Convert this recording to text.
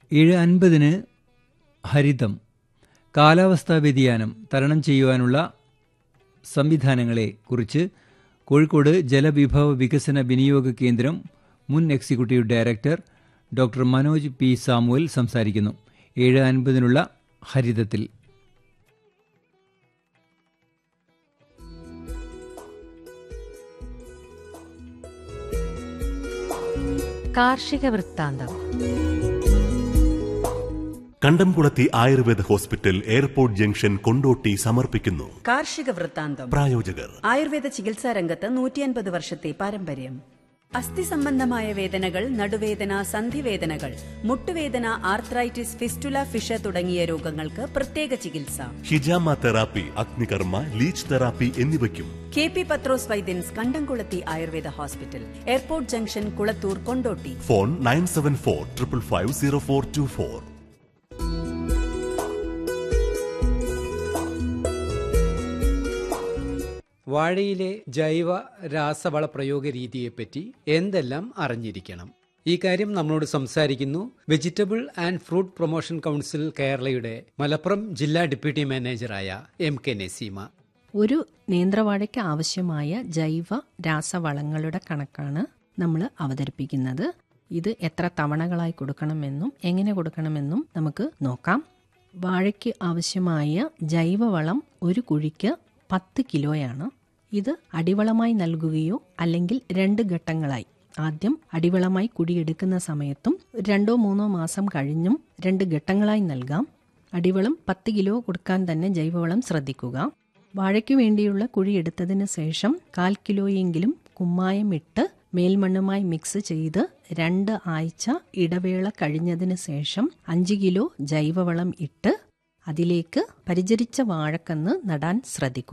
7:50 ഹരിതം. കാലാവസ്ഥാ വ്യതിയാനം തരണം ചെയ്യുവാനുള്ള സംവിധാനങ്ങളെ കുറിച്ച് കോഴിക്കോട് ജലവിഭവ വികസന വിനിയോഗ കേന്ദ്രം മുൻ executive director doctor Manoj P Samuel സംസാരിക്കുന്നു. 7:50 ഹരിതത്തിൽ. കാർഷിക വൃത്താന്തം. കണ്ടംകുളത്തി Ayurveda hospital, airport junction, Kondotty സമർപ്പിക്കുന്നു കാർഷിക വൃത്താന്തം. പ്രായോജകർ ആയുർവേദ ചികിത്സാ രംഗത്ത് 150 വർഷത്തെ പാരമ്പര്യം. അസ്ഥി സംബന്ധമായ വേദനകൾ, നടുവേദന, സന്ധിവേദനകൾ, മുട്ടുവേദന, ആർത്രൈറ്റിസ്, ഫിസ്റ്റുല, ഫിഷ തുടങ്ങിയ രോഗങ്ങൾക്ക് പ്രത്യേക ചികിത്സ. ഹിജാമ തെറാപ്പി, അഗ്നികർമ്മ, ലീച്ച് തെറാപ്പി എന്നിവയ്ക്കും KP പത്രോസ് വൈദ്യൻസ്, കണ്ടംകുളത്തി Ayurveda hospital, airport junction, Kulathur, Kondotty. Phone 9745550424. വാഴയിലെ ജൈവ രാസവള പ്രയോഗ രീതിയെപ്പറ്റി എന്തെല്ലാം അറിഞ്ഞിരിക്കണം? ഈ കാര്യം നമ്മളോട് സംസാരിക്കുന്നു vegetable and fruit promotion council കേരളയുടെ മലപ്പുറം ജില്ലാ ഡെപ്യൂട്ടി മാനേജറായ MK നസീമ. ഒരു നേന്ത്രവാഴയ്ക്ക് ആവശ്യമായ ജൈവ രാസവളങ്ങളുടെ കണക്കാണ് നമ്മൾ അവതരിപ്പിക്കുന്നത്. ഇത് എത്ര തവണകളായി കൊടുക്കണമെന്നും എങ്ങനെ കൊടുക്കണമെന്നും നമുക്ക് നോക്കാം. വാഴയ്ക്ക് ആവശ്യമായ ജൈവവളം ഒരു കുഴിക്ക് 10 കിലോയാണ്. ഇത് അടിവളമായി നൽകുകയോ അല്ലെങ്കിൽ 2 ഘട്ടങ്ങളായി, ആദ്യം അടിവളമായി കുഴിയെടുക്കുന്ന സമയത്തും 2-3 മാസം കഴിഞ്ഞും 2 ഘട്ടങ്ങളായി നൽകാം. അടിവളം 10 കിലോ കൊടുക്കാൻ തന്നെ ജൈവവളം ശ്രദ്ധിക്കുക. വാഴയ്ക്കു വേണ്ടിയുള്ള കുഴിയെടുത്തതിന് ശേഷം 1/4 കിലോയെങ്കിലും കുമ്മായം ഇട്ട് മേൽമണ്ണുമായി മിക്സ് ചെയ്ത് 2 ആഴ്ച ഇടവേള കഴിഞ്ഞതിന് ശേഷം 5 കിലോ ജൈവവളം ഇട്ട് അതിലേക്ക് പരിചരിച്ച വാഴക്കന്ന് നടാൻ ശ്രദ്ധിക്കുക.